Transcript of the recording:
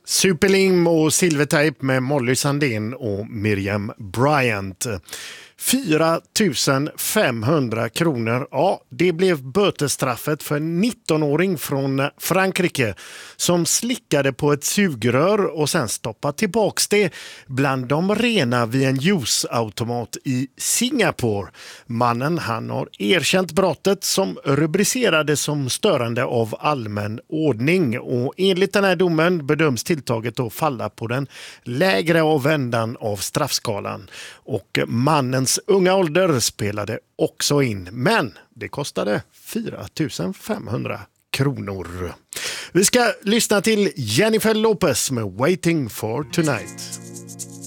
Superlim och silvertejp med Molly Sandén och Miriam Bryant. 4 500 kronor. Ja, det blev bötesstraffet för en 19-åring från Frankrike som slickade på ett sugrör och sen stoppade tillbaks det bland de rena vid en juiceautomat i Singapore. Mannen han har erkänt brottet som rubricerades som störande av allmän ordning och enligt den här domen bedöms tilltaget att falla på den lägre avändan av straffskalan och mannens unga ålder spelade också in, men det kostade 4 500 kronor. Vi ska lyssna till Jennifer Lopez med Waiting for Tonight.